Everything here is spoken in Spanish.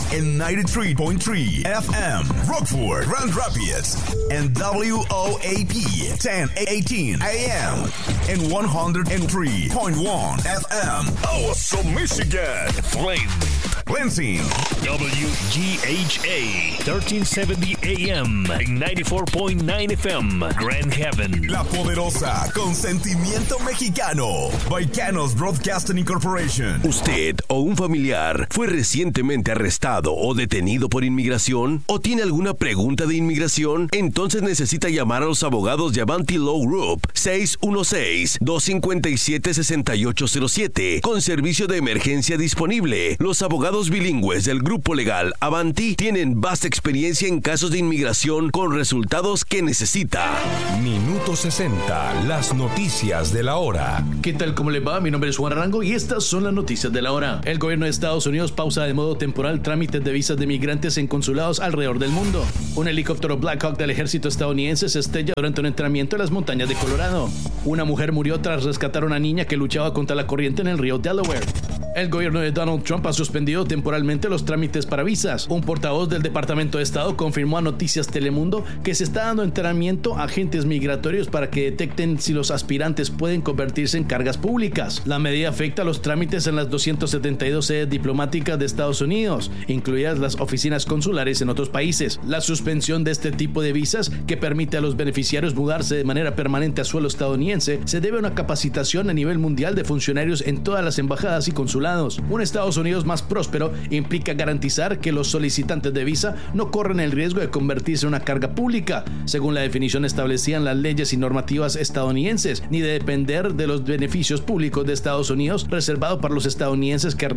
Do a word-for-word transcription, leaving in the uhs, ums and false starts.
en ninety-three point three F M, Rockford, Grand Rapids, and W O A P ten eighteen A M, and one oh three point one F M, Awesome, Michigan, Flint, Lansing, W G H A thirteen seventy A M, ninety-four point nine F M, Grand Haven, La Poderosa, con sentimiento mexicano, Baicanos Broadcasting Incorporation. ¿Usted o un familiar fue recientemente arrestado o detenido por inmigración? ¿O tiene alguna pregunta de inmigración? Entonces necesita llamar a los abogados de Avanti Law Group, seis uno seis, dos cinco siete, seis ocho cero siete, con servicio de emergencia disponible. Los abogados bilingües del grupo legal Avanti tienen vasta experiencia en casos de inmigración con resultados que necesita. Minuto sesenta, las noticias de la hora. ¿Qué tal? ¿Cómo le va? Mi nombre es Juan Arango y estas son las noticias de la hora. El gobierno de Estados Unidos pausa de modo temporal trámites de visas de migrantes en consulados alrededor del mundo. Un helicóptero Black Hawk del ejército estadounidense se estrella durante un entrenamiento en las montañas de Colorado. Una mujer murió tras rescatar a una niña que luchaba contra la corriente en el río Delaware. El gobierno de Donald Trump ha suspendido temporalmente los trámites para visas. Un portavoz del Departamento de Estado confirmó a Noticias Telemundo que se está dando entrenamiento a agentes migratorios para que detecten si los aspirantes pueden convertirse en cargas públicas. La medida afecta a los trámites en las doscientas setenta y dos sedes diplomáticas de Estados Unidos, incluidas las oficinas consulares en otros países. La suspensión de este tipo de visas, que permite a los beneficiarios mudarse de manera permanente a suelo estadounidense, se debe a una capacitación a nivel mundial de funcionarios en todas las embajadas y consulados. Un Estados Unidos más próspero implica garantizar que los solicitantes de visa no corren el riesgo de convertirse en una carga pública, según la definición establecida en las leyes y normativas estadounidenses, ni de depender de los beneficios públicos de Estados Unidos reservados para los estadounidenses que